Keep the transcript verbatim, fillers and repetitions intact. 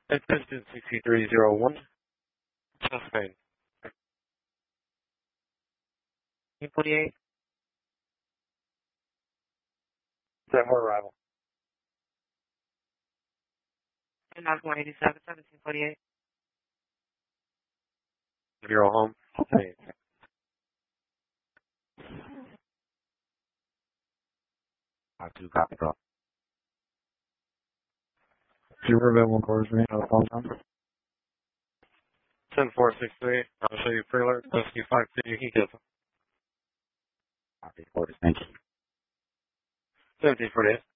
Attention C C three zero one. Sustained. twenty-eight. Set for arrival. nine one eight seven, seventeen twenty-eight. Zero home. Sustained. I two copy drop. Super available quarters for me on the phone time. ten four six three. I'll show you pre-alert. Rescue five two. You can get them. Copy quarters. Thank you. seventeen forty-eight.